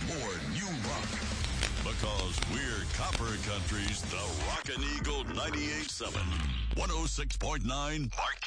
more new rock. Because we're Copper Country's The Rockin' Eagle 98.7, 106.9 Mark